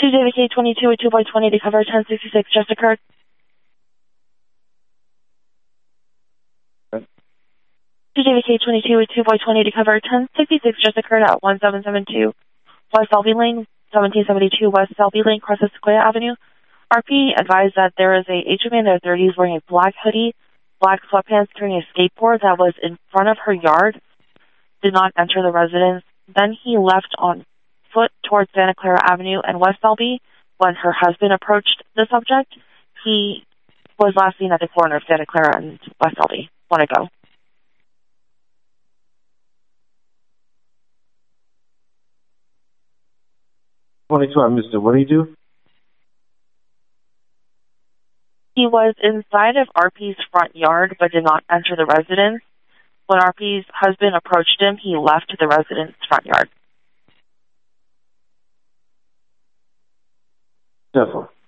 TJVK 22 with 2.20 to cover 1066 just occurred. TJVK 22 with 2.20 to cover 1066 just occurred at 1772 West Selby Lane, 1772 West Selby Lane, across Sequoia Avenue. RP advised that there is a Asian man in their 30s wearing a black hoodie, black sweatpants, carrying a skateboard that was in front of her yard, did not enter the residence. Then he left on foot towards Santa Clara Avenue and West Selby. When her husband approached the subject, he was last seen at the corner of Santa Clara and West Selby. Want to go? Mr. What do you do? He was inside of RP's front yard but did not enter the residence. When RP's husband approached him, he left the resident's front yard. Careful.